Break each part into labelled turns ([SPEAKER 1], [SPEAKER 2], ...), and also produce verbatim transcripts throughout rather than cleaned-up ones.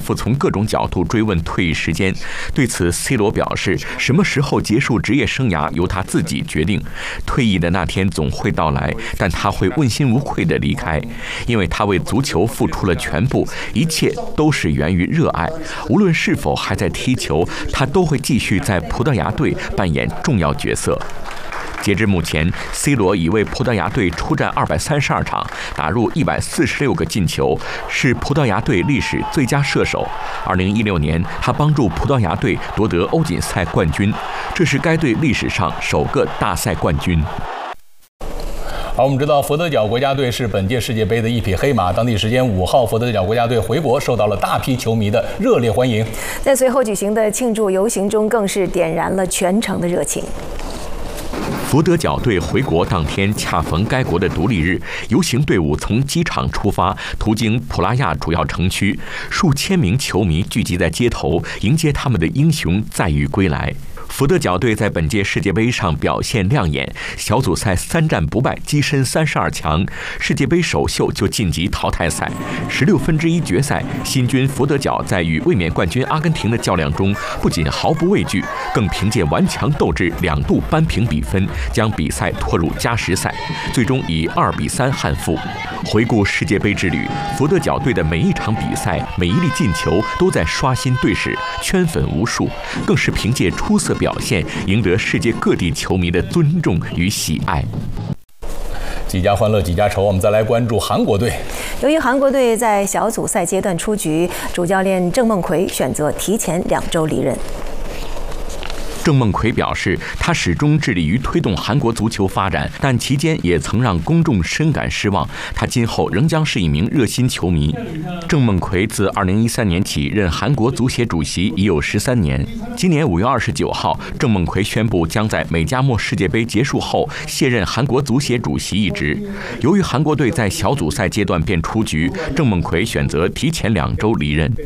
[SPEAKER 1] 复从各种角度追问退役时间。对此 ，C 罗表示，什么时候结束职业生涯由他自己决定，退役的那天总会到来，但他会问心无愧地离开，因为他为足球付出了全部，一切都是源于热爱。无论是否还在踢球，他都会继续在葡萄牙队扮演重要角色。截至目前 ，C 罗已为葡萄牙队出战二百三十二场，打入一百四十六个进球，是葡萄牙队历史最佳射手。二零一六年，他帮助葡萄牙队夺得欧锦赛冠军，这是该队历史上首个大赛冠军。
[SPEAKER 2] 好，我们知道佛得角国家队是本届世界杯的一匹黑马。当地时间五号，佛得角国家队回国，受到了大批球迷的热烈欢迎。
[SPEAKER 3] 在随后举行的庆祝游行中，更是点燃了全城的热情。
[SPEAKER 1] 佛得角队回国当天，恰逢该国的独立日，游行队伍从机场出发，途经普拉亚主要城区，数千名球迷聚集在街头，迎接他们的英雄载誉归来。佛得角队在本届世界杯上表现亮眼，小组赛三战不败，跻身三十二强。世界杯首秀就晋级淘汰赛，十六分之一决赛，新军佛得角在与卫冕冠军阿根廷的较量中，不仅毫不畏惧，更凭借顽强斗志，两度扳平比分，将比赛拖入加时赛，最终以二比三憾负。回顾世界杯之旅，佛得角队的每一场比赛，每一粒进球都在刷新队史，圈粉无数，更是凭借出色表现赢得世界各地球迷的尊重与喜爱。
[SPEAKER 2] 几家欢乐几家愁，我们再来关注韩国队。
[SPEAKER 3] 由于韩国队在小组赛阶段出局，主教练郑梦奎选择提前两周离任。
[SPEAKER 1] 郑梦奎表示，他始终致力于推动韩国足球发展，但期间也曾让公众深感失望。他今后仍将是一名热心球迷。郑梦奎自二零一三年起任韩国足协主席已有十三年。今年五月二十九号，郑梦奎宣布将在美加墨世界杯结束后卸任韩国足协主席一职。由于韩国队在小组赛阶段便出局，郑梦奎选择提前两周离任。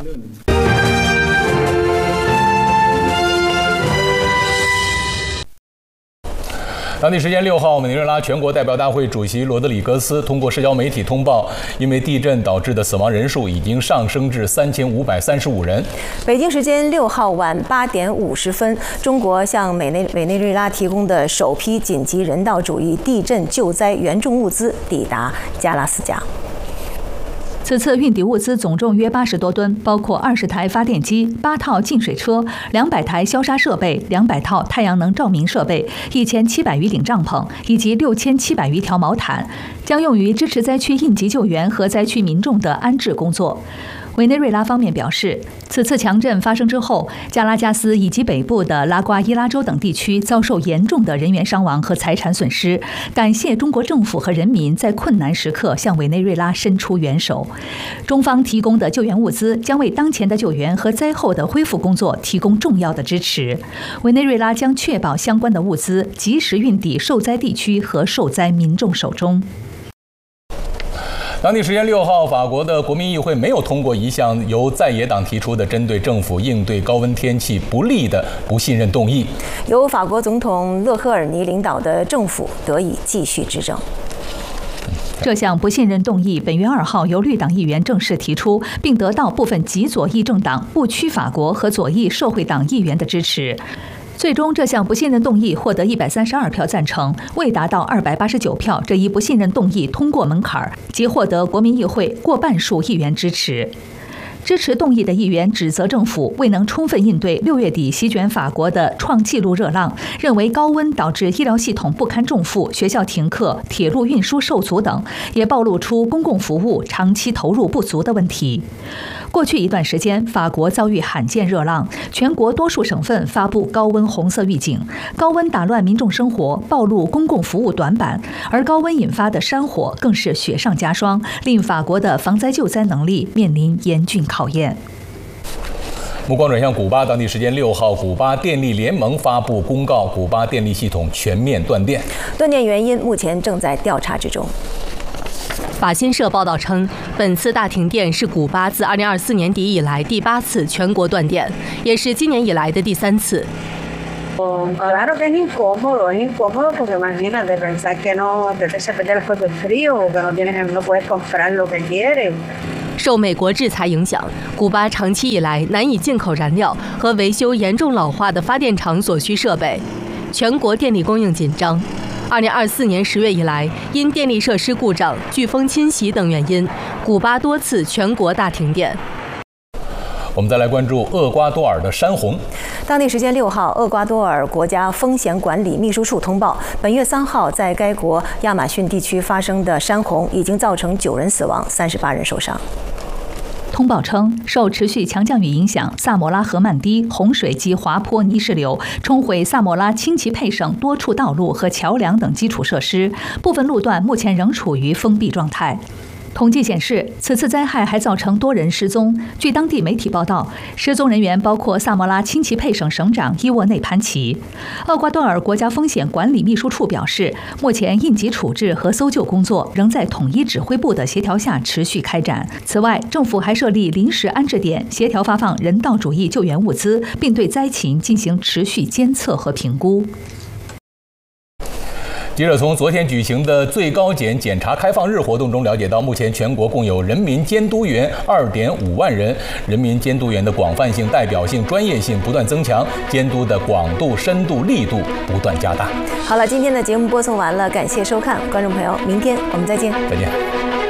[SPEAKER 2] 当地时间六号，委内瑞拉全国代表大会主席罗德里格斯通过社交媒体通报，因为地震导致的死亡人数已经上升至三千五百三十五人。
[SPEAKER 3] 北京时间六号晚八点五十分，中国向委内委内瑞拉提供的首批紧急人道主义地震救灾援助物资抵达加拉斯加。
[SPEAKER 4] 此次运抵物资总重约八十多吨，包括二十台发电机、八套净水车、两百台消杀设备、两百套太阳能照明设备、一千七百余顶帐篷以及六千七百余条毛毯，将用于支持灾区应急救援和灾区民众的安置工作。委内瑞拉方面表示，此次强震发生之后，加拉加斯以及北部的拉瓜伊拉州等地区遭受严重的人员伤亡和财产损失。感谢中国政府和人民在困难时刻向委内瑞拉伸出援手。中方提供的救援物资将为当前的救援和灾后的恢复工作提供重要的支持。委内瑞拉将确保相关的物资及时运抵受灾地区和受灾民众手中。
[SPEAKER 2] 当地时间六号，法国的国民议会没有通过一项由在野党提出的针对政府应对高温天气不利的不信任动议，
[SPEAKER 3] 由法国总统勒赫尔尼领导的政府得以继续执政。
[SPEAKER 4] 这项不信任动议本月二号由绿党议员正式提出，并得到部分极左翼政党不屈法国和左翼社会党议员的支持。最终，这项不信任动议获得一百三十二票赞成，未达到二百八十九票这一不信任动议通过门槛，即获得国民议会过半数议员支持。支持动议的议员指责政府未能充分应对六月底席卷法国的创纪录热浪，认为高温导致医疗系统不堪重负、学校停课、铁路运输受阻等，也暴露出公共服务长期投入不足的问题。过去一段时间，法国遭遇罕见热浪，全国多数省份发布高温红色预警。高温打乱民众生活，暴露公共服务短板，而高温引发的山火更是雪上加霜，令法国的防灾救灾能力面临严峻考验。
[SPEAKER 2] 目光转向古巴，当地时间六号，古巴电力联盟发布公告，古巴电力系统全面断电，
[SPEAKER 3] 断电原因目前正在调查之中。
[SPEAKER 5] 法新社报道称，本次大停电是古巴自二零二四年底以来第八次全国断电，也是今年以来的第三次。
[SPEAKER 6] Claro que es incómodo, es incómodo porque imagínate pensar que no te se pierde después del frío o que no tienes, no puedes comprar lo que quieres.
[SPEAKER 5] 受美国制裁影响，古巴长期以来难以进口燃料和维修严重老化的发电厂所需设备，全国电力供应紧张。二零二四年十月以来，因电力设施故障、飓风侵袭等原因，古巴多次全国大停电。
[SPEAKER 2] 我们再来关注厄瓜多尔的山洪。
[SPEAKER 3] 当地时间六号，厄瓜多尔国家风险管理秘书处通报，本月三号在该国亚马逊地区发生的山洪已经造成九人死亡，三十八人受伤。
[SPEAKER 4] 通报称，受持续强降雨影响，萨摩拉河漫堤洪水及滑坡泥石流冲毁萨摩拉钦奇佩省多处道路和桥梁等基础设施，部分路段目前仍处于封闭状态。统计显示，此次灾害还造成多人失踪。据当地媒体报道，失踪人员包括萨摩拉钦奇佩省省长伊沃内潘奇。厄瓜多尔国家风险管理秘书处表示，目前应急处置和搜救工作仍在统一指挥部的协调下持续开展。此外，政府还设立临时安置点，协调发放人道主义救援物资，并对灾情进行持续监测和评估。
[SPEAKER 2] 记者从昨天举行的最高检检察开放日活动中了解到，目前全国共有人民监督员二点五万人，人民监督员的广泛性、代表性、专业性不断增强，监督的广度、深度、力度不断加大。
[SPEAKER 3] 好了，今天的节目播送完了，感谢收看，观众朋友，明天我们再见。
[SPEAKER 2] 再见。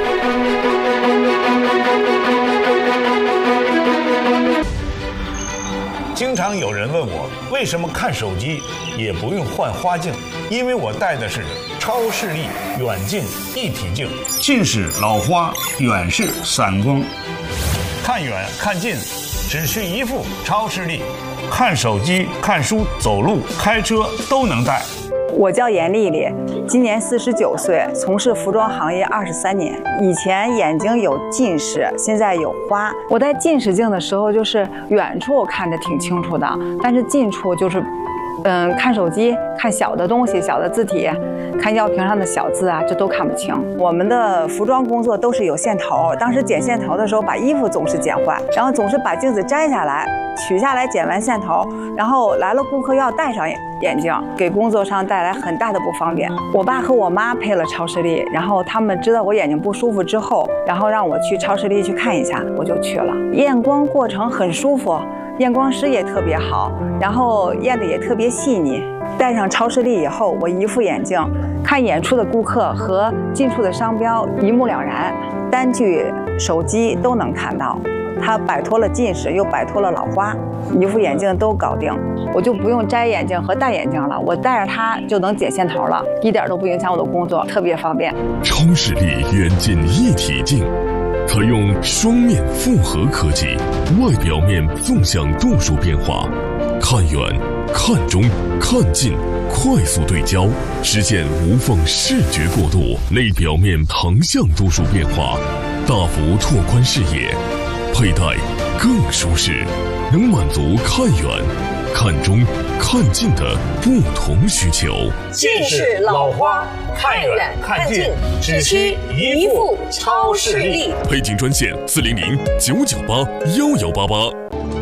[SPEAKER 7] 经常有人问我，为什么看手机也不用换花镜？因为我戴的是超视力远近一体镜，近视老花，远视散光。看远看近只需一副超视力，看手机、看书、走路、开车都能戴。
[SPEAKER 8] 我叫严丽丽，今年四十九岁，从事服装行业二十三年。以前眼睛有近视，现在有花。我戴近视镜的时候，就是远处看着挺清楚的，但是近处就是，嗯，看手机、看小的东西、小的字体、看药瓶上的小字啊，这都看不清。我们的服装工作都是有线头，当时剪线头的时候，把衣服总是剪坏，然后总是把镜子摘下来。取下来剪完线头，然后来了顾客要戴上眼镜，给工作上带来很大的不方便。我爸和我妈配了超视力，然后他们知道我眼睛不舒服之后，然后让我去超视力去看一下，我就去了。验光过程很舒服，验光师也特别好，然后验的也特别细腻。戴上超视力以后，我一副眼镜看远处的顾客和近处的商标一目了然，单据、手机都能看到。它摆脱了近视，又摆脱了老花，一副眼镜都搞定，我就不用摘眼镜和戴眼镜了，我戴着它就能剪线头了，一点都不影响我的工作，特别方便。
[SPEAKER 9] 超视力远近一体镜，采用双面复合科技，外表面纵向度数变化，看远、看中、看近，快速对焦，实现无缝视觉过渡；内表面横向度数变化，大幅拓宽视野。佩戴更舒适，能满足看远、看中、看近的不同需求。
[SPEAKER 10] 近视、老花，看远看近，只需一副超视力。
[SPEAKER 9] 配镜专线：四零零九九八幺幺八八。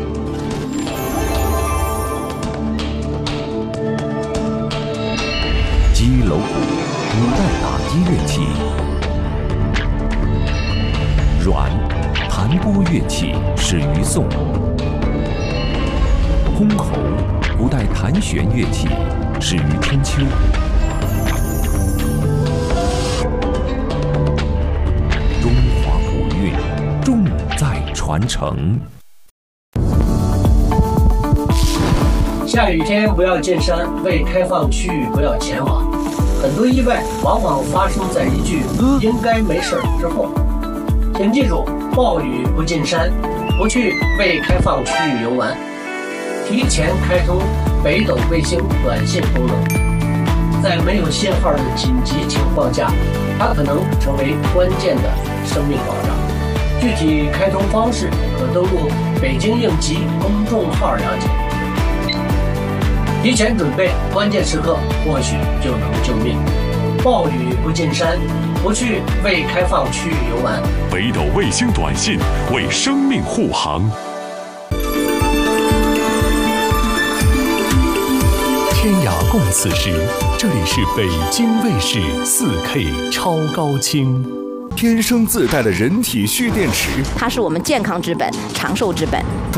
[SPEAKER 1] 击楼鼓，古代打击乐器。阮。弹拨乐器始于宋，箜篌，古代弹弦乐器始于春秋。中华古韵，重在传承。
[SPEAKER 11] 下雨天不要进山，未开放区域不要前往。很多意外往往发生在一句“应该没事”之后。请记住。暴雨不进山，不去未开放区域游玩。提前开通北斗卫星短信功能，在没有信号的紧急情况下，它可能成为关键的生命保障。具体开通方式可登录北京应急公众号了解。提前准备，关键时刻或许就能救命。暴雨不进山，不去未开放区域游玩。
[SPEAKER 9] 北斗卫星短信为生命护航。
[SPEAKER 12] 天涯共此时，这里是北京卫视 四K 超高清。
[SPEAKER 13] 天生自带的人体蓄电池，
[SPEAKER 14] 它是我们健康之本、长寿之本。